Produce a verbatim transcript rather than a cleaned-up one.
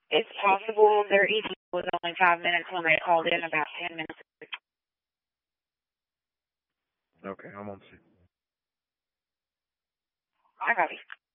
It's possible their E T was only five minutes when they called in about ten minutes. Okay, I'm on. I got you.